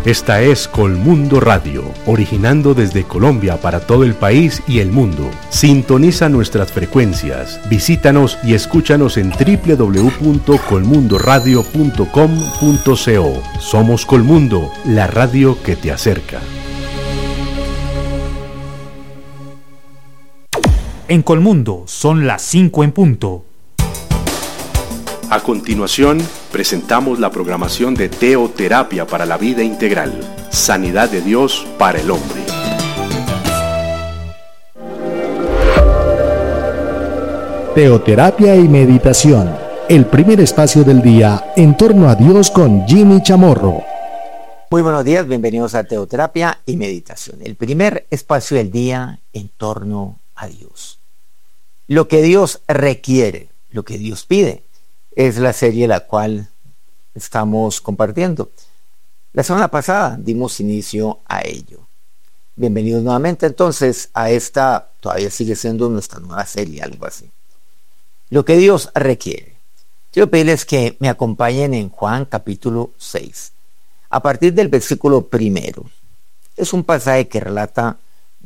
Esta es Colmundo Radio, originando desde Colombia para todo el país y el mundo. Sintoniza nuestras frecuencias, visítanos y escúchanos en www.colmundoradio.com.co. Somos Colmundo, la radio que te acerca. En Colmundo son las 5 en punto. A continuación, presentamos la programación de Teoterapia para la Vida Integral. Sanidad de Dios para el hombre. Teoterapia y meditación. El primer espacio del día en torno a Dios con Jimmy Chamorro. Muy buenos días, bienvenidos a Teoterapia y meditación. El primer espacio del día en torno a Dios. Lo que Dios requiere, lo que Dios pide, es la serie la cual estamos compartiendo. La semana pasada dimos inicio a ello. Bienvenidos nuevamente entonces a esta, todavía sigue siendo nuestra nueva serie, algo así. Lo que Dios requiere. Quiero pedirles que me acompañen en Juan capítulo 6. A partir del versículo 1. Es un pasaje que relata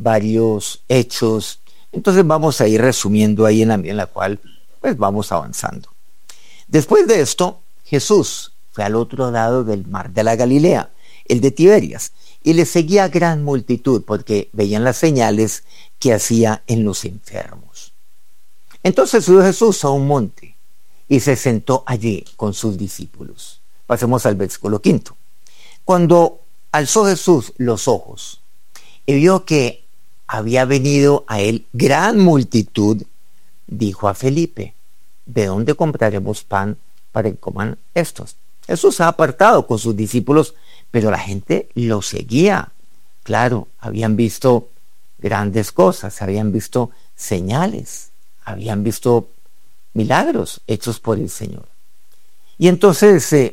varios hechos. Entonces vamos a ir resumiendo ahí en la cual pues vamos avanzando. Después de esto, Jesús fue al otro lado del mar de la Galilea, el de Tiberias, y le seguía gran multitud porque veían las señales que hacía en los enfermos. Entonces subió Jesús a un monte y se sentó allí con sus discípulos. Pasemos al versículo 5. Cuando alzó Jesús los ojos y vio que había venido a él gran multitud, dijo a Felipe: ¿de dónde compraremos pan para que coman estos? Jesús se ha apartado con sus discípulos, pero la gente lo seguía. Claro, habían visto grandes cosas, habían visto señales, habían visto milagros hechos por el Señor. Y entonces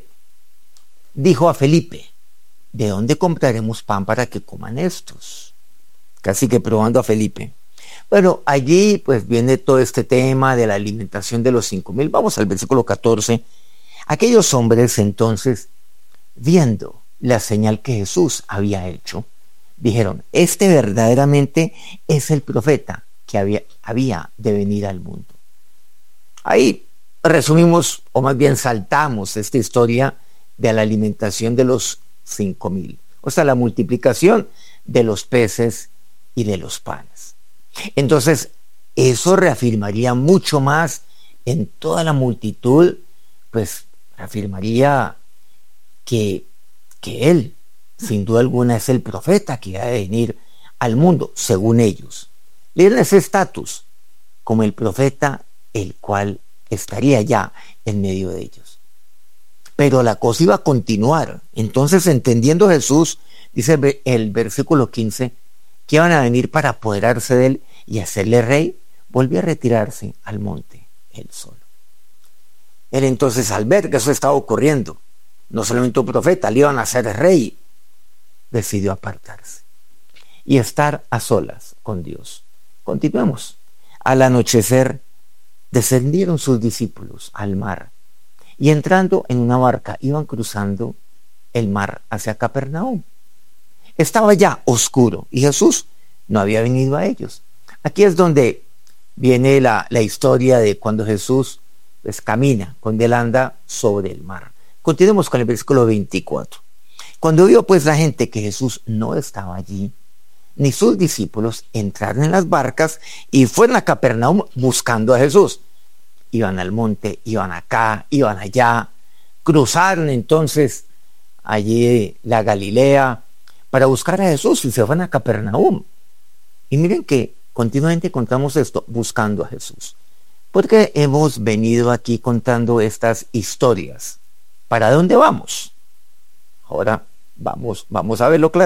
dijo a Felipe: ¿de dónde compraremos pan para que coman estos? Casi que probando a Felipe. Bueno, allí pues viene todo este tema de la alimentación de los 5,000. Vamos al versículo 14. Aquellos hombres entonces, viendo la señal que Jesús había hecho, dijeron: este verdaderamente es el profeta que había de venir al mundo. Ahí resumimos, o más bien saltamos esta historia de la alimentación de los 5,000. O sea, la multiplicación de los peces y de los panes. Entonces, eso reafirmaría mucho más en toda la multitud, pues reafirmaría que él, sin duda alguna, es el profeta que ha de venir al mundo, según ellos. Le dieron ese estatus como el profeta, el cual estaría ya en medio de ellos. Pero la cosa iba a continuar. Entonces, entendiendo Jesús, dice el versículo 15, que iban a venir para apoderarse de él y hacerle rey, volvió a retirarse al monte él solo. Él entonces, al ver que eso estaba ocurriendo, no solamente un profeta, le iban a hacer rey, decidió apartarse y estar a solas con Dios. Continuemos. Al anochecer, descendieron sus discípulos al mar y entrando en una barca, iban cruzando el mar hacia Capernaum. Estaba ya oscuro y Jesús no había venido a ellos. Aquí es donde viene la historia de cuando Jesús pues camina, cuando él anda sobre el mar. Continuemos con el versículo 24. Cuando vio pues la gente que Jesús no estaba allí, ni sus discípulos, entraron en las barcas y fueron a Capernaum buscando a Jesús. Iban al monte, iban acá, iban allá, cruzaron entonces allí la Galilea para buscar a Jesús y se van a Capernaum. Y miren que continuamente contamos esto, buscando a Jesús. Porque hemos venido aquí contando estas historias. ¿Para dónde vamos? Ahora vamos a verlo claro.